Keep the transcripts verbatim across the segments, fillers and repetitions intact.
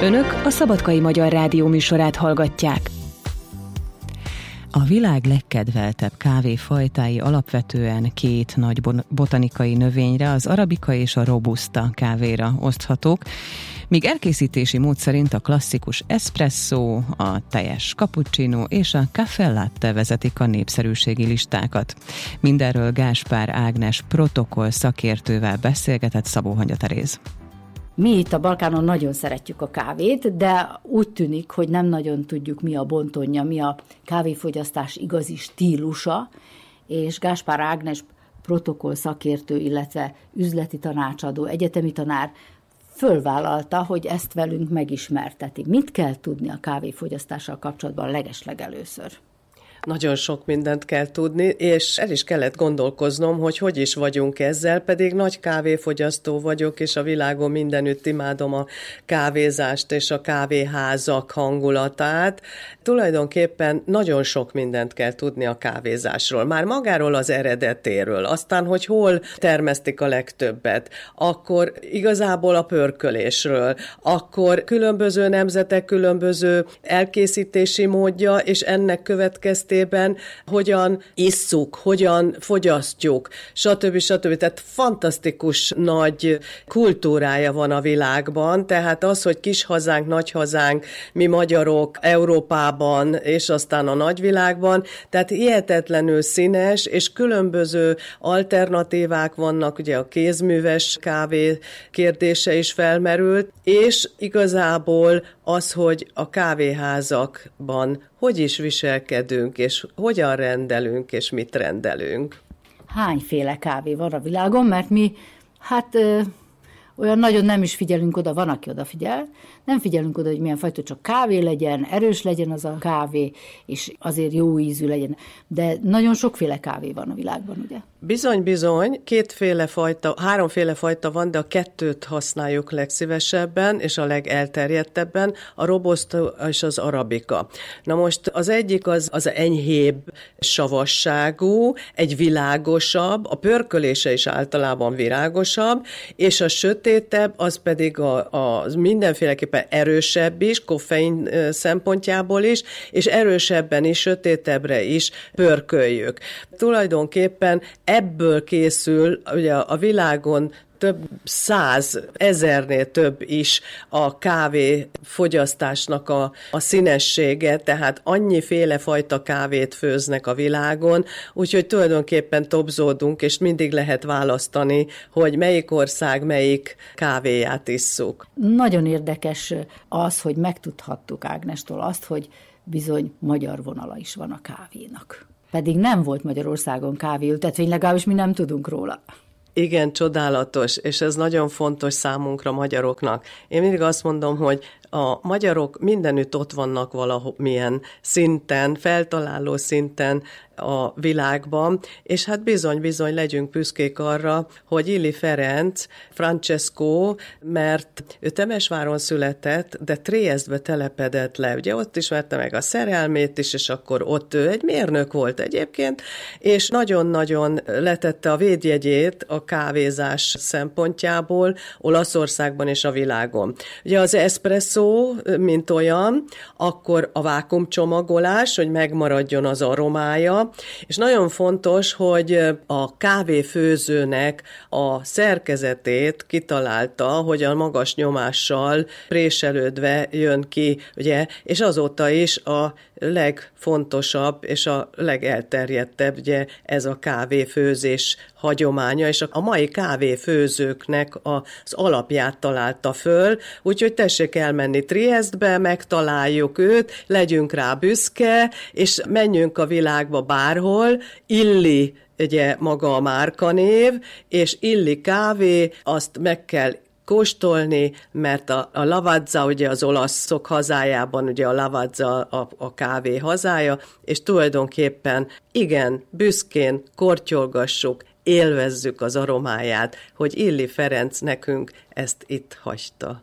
Önök a Szabadkai Magyar Rádió műsorát hallgatják. A világ legkedveltebb kávéfajtái alapvetően két nagy botanikai növényre, az arabika és a robusta kávéra oszthatók, míg elkészítési mód szerint a klasszikus espresszó, a teljes cappuccino és a café latte vezetik a népszerűségi listákat. Mindenről Gáspár Ágnes protokoll szakértővel beszélgetett Szabó Hangya Teréz. Mi itt a Balkánon nagyon szeretjük a kávét, de úgy tűnik, hogy nem nagyon tudjuk, mi a bontonja, mi a kávéfogyasztás igazi stílusa, és Gáspár Ágnes protokoll szakértő, illetve üzleti tanácsadó, egyetemi tanár fölvállalta, hogy ezt velünk megismerteti. Mit kell tudni a kávéfogyasztással kapcsolatban legeslegelőször? Nagyon sok mindent kell tudni, és el is kellett gondolkoznom, hogy hogy is vagyunk ezzel, pedig nagy kávéfogyasztó vagyok, és a világon mindenütt imádom a kávézást és a kávéházak hangulatát. Tulajdonképpen nagyon sok mindent kell tudni a kávézásról, már magáról az eredetéről, aztán, hogy hol termesztik a legtöbbet, akkor igazából a pörkölésről, akkor különböző nemzetek különböző elkészítési módja, és ennek következtében hogyan isszuk, hogyan fogyasztjuk, stb. stb. Tehát fantasztikus nagy kultúrája van a világban, tehát az, hogy kis hazánk, nagy hazánk, mi magyarok Európában, és aztán a nagyvilágban, tehát hihetetlenül színes, és különböző alternatívák vannak, ugye a kézműves kávé kérdése is felmerült, és igazából az, hogy a kávéházakban hogy is viselkedünk, és hogyan rendelünk, és mit rendelünk. Hányféle kávé van a világon, mert mi hát ö, olyan nagyon nem is figyelünk oda, van, aki odafigyel, nem figyelünk oda, hogy milyen fajta, csak kávé legyen, erős legyen az a kávé, és azért jó ízű legyen. De nagyon sokféle kávé van a világban, ugye? Bizony, bizony, kétféle fajta, háromféle fajta van, de a kettőt használjuk legszívesebben, és a legelterjedtebben, a robusta és az arabika. Na most az egyik az, az enyhébb savasságú, egy világosabb, a pörkölése is általában virágosabb, és a sötétebb, az pedig a, a mindenféleképpen erősebb is, koffein szempontjából is, és erősebben is, sötétebbre is pörköljük. Tulajdonképpen ebből készül ugye a világon több száz, ezernél több is a kávé fogyasztásnak a, a színessége, tehát annyiféle fajta kávét főznek a világon, úgyhogy tulajdonképpen tobzódunk, és mindig lehet választani, hogy melyik ország melyik kávéját isszuk. Nagyon érdekes az, hogy megtudhattuk Ágnestól azt, hogy bizony magyar vonala is van a kávénak. Pedig nem volt Magyarországon kávéültetvény, legalábbis mi nem tudunk róla. Igen, csodálatos, és ez nagyon fontos számunkra, magyaroknak. Én mindig azt mondom, hogy a magyarok mindenütt ott vannak valamilyen szinten, feltaláló szinten a világban, és hát bizony-bizony legyünk büszkék arra, hogy Illy Ferenc, Francesco, mert ő Temesváron született, de Triestbe telepedett le. Ugye ott ismerte meg a szerelmét is, és akkor ott ő egy mérnök volt egyébként, és nagyon-nagyon letette a védjegyét a kávézás szempontjából Olaszországban és a világon. Ugye az espresszó, mint olyan, akkor a vákuumcsomagolás, hogy megmaradjon az aromája, és nagyon fontos, hogy a kávéfőzőnek a szerkezetét kitalálta, hogy a magas nyomással préselődve jön ki, ugye, és azóta is a legfontosabb és a legelterjedtebb, ugye, ez a kávéfőzés hagyománya, és a mai kávéfőzőknek az alapját találta föl, úgyhogy tessék elmenni Triestbe, megtaláljuk őt, legyünk rá büszke, és menjünk a világba bárhol, Illy, ugye maga a márkanév, és Illy kávé, azt meg kell kóstolni, mert a, a Lavazza, ugye az olaszok hazájában, ugye a Lavazza a, a kávé hazája, és tulajdonképpen igen, büszkén kortyolgassuk, élvezzük az aromáját, hogy Illy Ferenc nekünk ezt itt hagyta.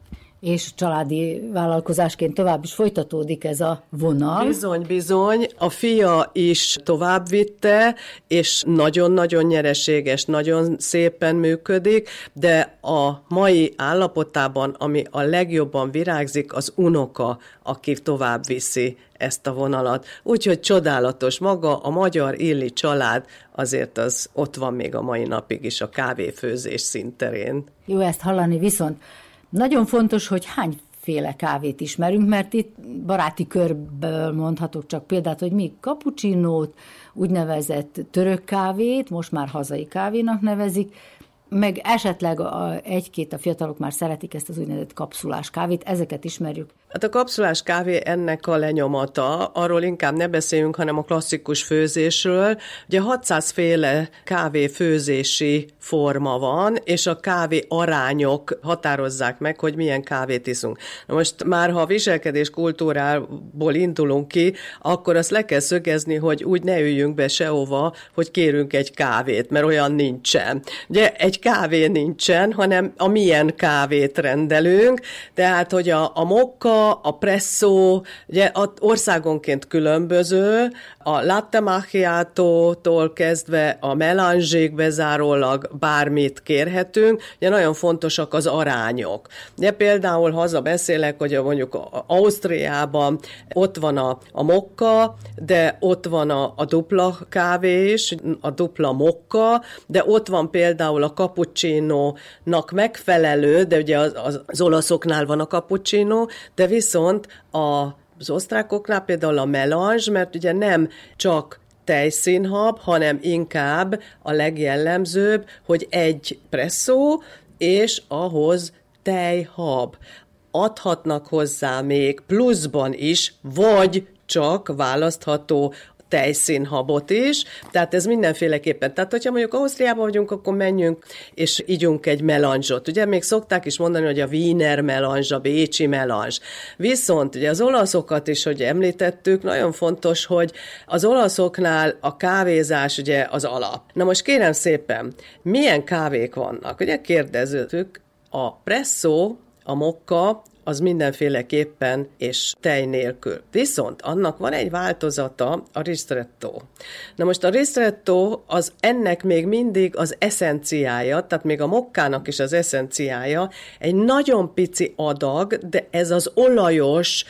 És családi vállalkozásként tovább is folytatódik ez a vonal. Bizony, bizony. A fia is tovább vitte, és nagyon-nagyon nyereséges, nagyon szépen működik, de a mai állapotában, ami a legjobban virágzik, az unoka, aki tovább viszi ezt a vonalat. Úgyhogy csodálatos maga, a magyar Illy család azért az ott van még a mai napig is a kávéfőzés színterén. Jó ezt hallani, viszont nagyon fontos, hogy hányféle kávét ismerünk, mert itt baráti körből mondhatok csak példát, hogy mi cappuccinót, úgynevezett török kávét, most már hazai kávénak nevezik, meg esetleg a, egy-két a fiatalok már szeretik ezt az úgynevezett kapszulás kávét, ezeket ismerjük. Hát a kapszulás kávé ennek a lenyomata, arról inkább ne beszéljünk, hanem a klasszikus főzésről. Ugye hatszáz féle kávéfőzési forma van, és a kávé arányok határozzák meg, hogy milyen kávét iszunk. Na most már, ha a viselkedés kultúrából indulunk ki, akkor azt le kell szögezni, hogy úgy ne üljünk be sehova, hogy kérünk egy kávét, mert olyan nincsen. Ugye egy kávé nincsen, hanem a milyen kávét rendelünk, tehát, hogy a, a mokka, a presszó, ugye országonként különböző, a latte macchiato-tól kezdve a melange-ig bezárólag bármit kérhetünk, ugye nagyon fontosak az arányok. Ugye például haza beszélek, hogy mondjuk Ausztriában ott van a, a mokka, de ott van a, a dupla kávé is, a dupla mokka, de ott van például a cappuccino-nak megfelelő, de ugye az, az, az olaszoknál van a cappuccino, de viszont a az osztrákoknál például a melange, mert ugye nem csak tejszínhab, hanem inkább a legjellemzőbb, hogy egy presszó, és ahhoz tejhab. Adhatnak hozzá még pluszban is, vagy csak választható tejszínhabot is, tehát ez mindenféleképpen. Tehát, hogyha mondjuk Ausztriában vagyunk, akkor menjünk és igyunk egy melange-ot. Ugye még szokták is mondani, hogy a Wiener melange, a bécsi melange. Viszont ugye az olaszokat is, hogy említettük, nagyon fontos, hogy az olaszoknál a kávézás ugye az alap. Na most kérem szépen, milyen kávék vannak? Ugye kérdezőtük, a presszó, a mokka, az mindenféleképpen és tej nélkül. Viszont annak van egy változata, a ristretto. Na most a ristretto az ennek még mindig az eszenciája, tehát még a mokkának is az eszenciája, egy nagyon pici adag, de ez az olajos,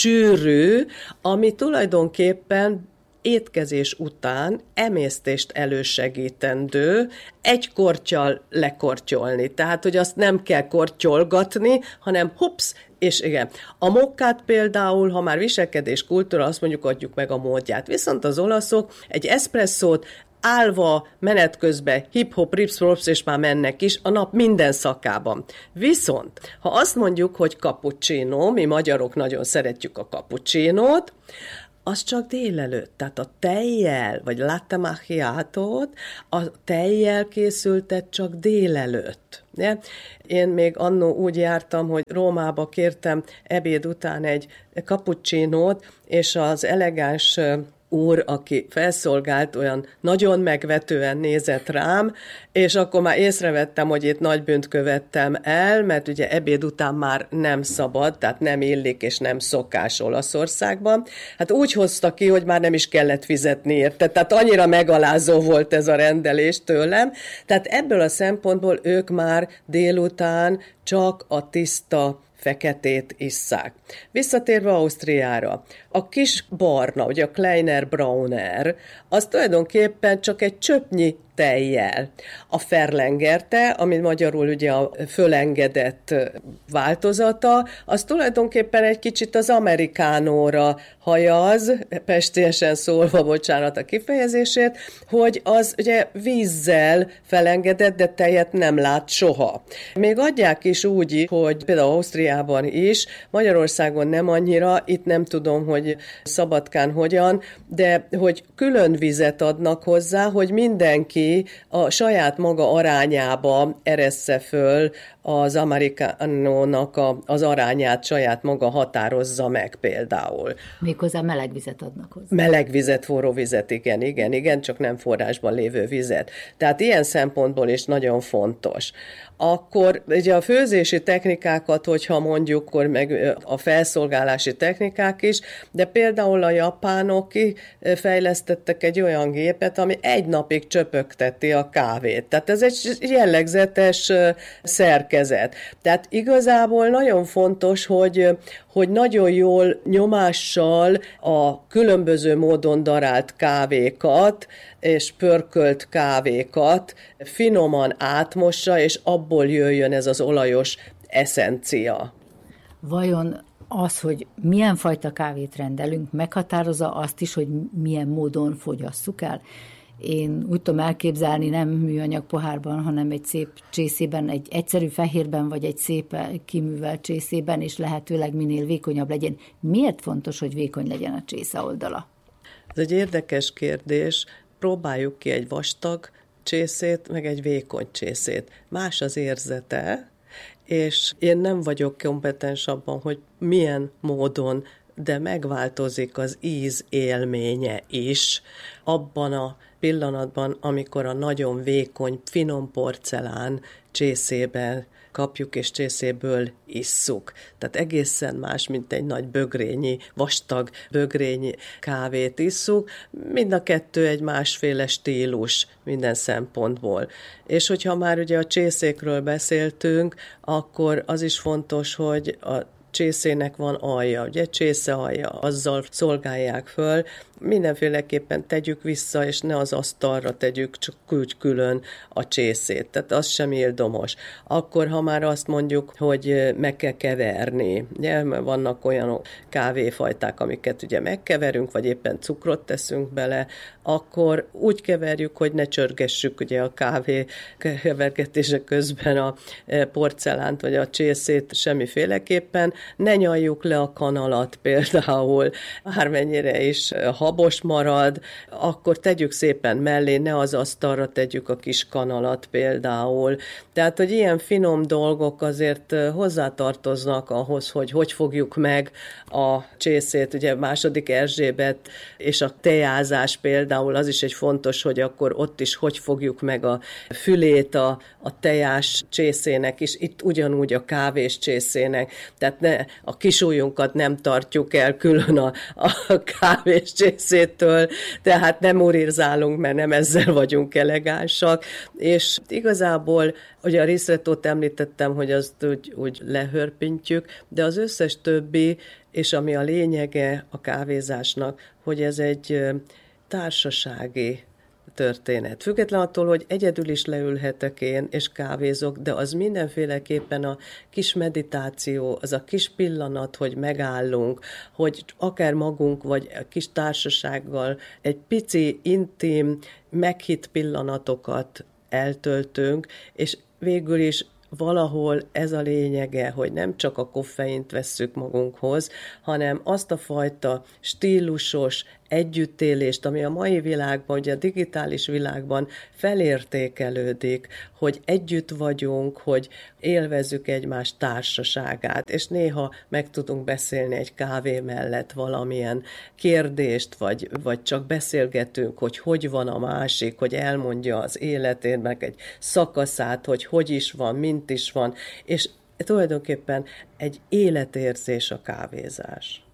sűrű, ami tulajdonképpen étkezés után emésztést elősegítendő, egy korttyal lekortyolni. Tehát, hogy azt nem kell kortyolgatni, hanem hups, és igen. A mokkát például, ha már viselkedés kultúra, azt mondjuk adjuk meg a módját. Viszont az olaszok egy eszpresszót állva, menet közben hip-hop, rips-rops, és már mennek is a nap minden szakában. Viszont, ha azt mondjuk, hogy cappuccino, mi magyarok nagyon szeretjük a cappuccinót, az csak délelőtt, tehát a tejjel, vagy latte macchiatót, a tejjel készültet csak délelőtt. Ne? Én még annó úgy jártam, hogy Rómába kértem ebéd után egy cappuccinót, és az elegáns úr, aki felszolgált, olyan nagyon megvetően nézett rám, és akkor már észrevettem, hogy itt nagy bűnt követtem el, mert ugye ebéd után már nem szabad, tehát nem illik és nem szokás Olaszországban. Hát úgy hozta ki, hogy már nem is kellett fizetni érte, tehát annyira megalázó volt ez a rendelés tőlem. Tehát ebből a szempontból ők már délután csak a tiszta feketét isszák. Visszatérve Ausztriára, a kis barna, ugye a Kleiner Brauner, az tulajdonképpen csak egy csöpnyi tejjel. A Ferlengerte, ami magyarul ugye a fölengedett változata, az tulajdonképpen egy kicsit az amerikánóra hajaz, pestélyesen szólva, bocsánat a kifejezését, hogy az ugye vízzel felengedett, de tejet nem lát soha. Még adják is úgy, hogy például Ausztriában is, Magyarországon nem annyira, itt nem tudom, hogy hogy Szabadkán hogyan, de hogy külön vizet adnak hozzá, hogy mindenki a saját maga arányába eressze föl az americánónak a, az arányát, saját maga határozza meg például. Méghozzá meleg vizet adnak hozzá. Meleg vizet, forró vizet, igen, igen, igen, csak nem forrásban lévő vizet. Tehát ilyen szempontból is nagyon fontos. Akkor ugye a főzési technikákat, hogyha mondjuk, akkor meg a felszolgálási technikák is, de például a japánok kifejlesztettek egy olyan gépet, ami egy napig csöpögteti a kávét. Tehát ez egy jellegzetes szerkezet. Tehát igazából nagyon fontos, hogy, hogy nagyon jól nyomással a különböző módon darált kávékat és pörkölt kávékat finoman átmossa, és abból jöjjön ez az olajos eszencia. Vajon az, hogy milyen fajta kávét rendelünk, meghatározza azt is, hogy milyen módon fogyasszuk el? Én úgy tudom elképzelni, nem műanyag pohárban, hanem egy szép csészében, egy egyszerű fehérben, vagy egy szép kiművelt csészében, és lehetőleg minél vékonyabb legyen. Miért fontos, hogy vékony legyen a csésze oldala? Ez egy érdekes kérdés. Próbáljuk ki egy vastag csészét, meg egy vékony csészét. Más az érzete, és én nem vagyok kompetens abban, hogy milyen módon, de megváltozik az íz élménye is abban a pillanatban, amikor a nagyon vékony, finom porcelán csészében kapjuk és csészéből isszuk. Tehát egészen más, mint egy nagy bögrényi, vastag bögrényi kávét isszuk. Mind a kettő egy másféle stílus minden szempontból. És hogyha már ugye a csészékről beszéltünk, akkor az is fontos, hogy a csészének van alja, ugye csésze alja, azzal szolgálják föl, mindenféleképpen tegyük vissza, és ne az asztalra tegyük, csak úgy külön a csészét, tehát az sem ildomos. Akkor, ha már azt mondjuk, hogy meg kell keverni, ugye, mert vannak olyan kávéfajták, amiket ugye megkeverünk, vagy éppen cukrot teszünk bele, akkor úgy keverjük, hogy ne csörgessük ugye a kávé kevergetése közben a porcelánt, vagy a csészét semmiféleképpen, ne nyaljuk le a kanalat például, bármennyire is habos marad, akkor tegyük szépen mellé, ne az asztalra tegyük a kis kanalat például. Tehát, hogy ilyen finom dolgok azért hozzátartoznak ahhoz, hogy hogy fogjuk meg a csészét. Ugye második Erzsébet és a tejázás például, az is egy fontos, hogy akkor ott is hogy fogjuk meg a fülét a, a tejás csészének is, itt ugyanúgy a kávés csészének. Tehát ne, a kisujjunkat nem tartjuk el külön a, a kávés csészétől, tehát nem urirzálunk, mert nem ezzel vagyunk elegánsak, és igazából, ugye a ristrettót említettem, hogy azt úgy, úgy lehörpintjük, de az összes többi, és ami a lényege a kávézásnak, hogy ez egy társasági történet. Független attól, hogy egyedül is leülhetek én, és kávézok, de az mindenféleképpen a kis meditáció, az a kis pillanat, hogy megállunk, hogy akár magunk, vagy a kis társasággal egy pici, intim, meghitt pillanatokat eltöltünk, és végül is valahol ez a lényege, hogy nem csak a koffeint vesszük magunkhoz, hanem azt a fajta stílusos együttélést, ami a mai világban, ugye a digitális világban felértékelődik, hogy együtt vagyunk, hogy élvezzük egymás társaságát, és néha meg tudunk beszélni egy kávé mellett valamilyen kérdést, vagy, vagy csak beszélgetünk, hogy hogy van a másik, hogy elmondja az életét, meg egy szakaszát, hogy hogy is van, mint is van, és tulajdonképpen egy életérzés a kávézás.